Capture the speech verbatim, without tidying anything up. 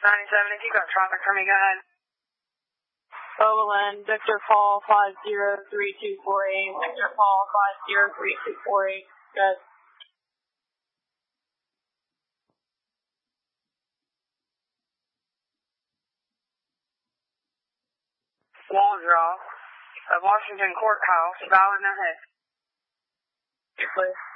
ninety-seven, if you got traffic for me, go ahead. Overland, Victor Paul five zero three two four eight, Victor Paul five zero three two four eight, good. Wall draw of Washington Courthouse, valid ahead. Please.